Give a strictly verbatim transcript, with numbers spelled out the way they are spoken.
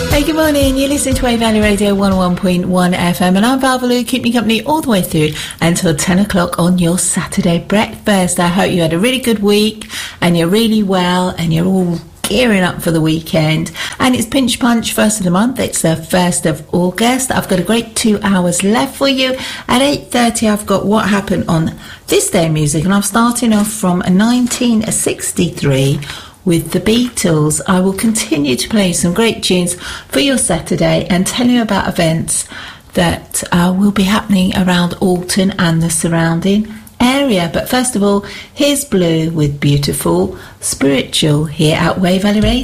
Hey, good morning. You're listening to Wave Valley Radio one oh one point one F M, and I'm Val Valou. Keep me company all the way through until ten o'clock on your Saturday breakfast. I hope you had a really good week and you're really well and you're all gearing up for the weekend. And it's Pinch Punch, first of the month. It's the first of August. I've got a great two hours left for you. At eight thirty, I've got what happened on this day in music, and I'm starting off from nineteen sixty-three with the Beatles. I will continue to play some great tunes for your Saturday and tell you about events that uh, will be happening around Alton and the surrounding area. But first of all, here's Blue with Beautiful Spiritual here at Wave Valley Radio.